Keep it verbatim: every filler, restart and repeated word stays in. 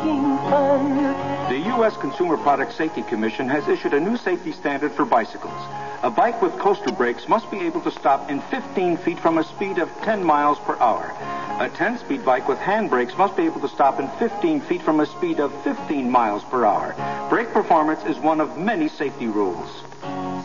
making fun. The U S Consumer Product Safety Commission has issued a new safety standard for bicycles. A bike with coaster brakes must be able to stop in fifteen feet from a speed of ten miles per hour. A ten-speed bike with hand brakes must be able to stop in fifteen feet from a speed of fifteen miles per hour. Brake performance is one of many safety rules.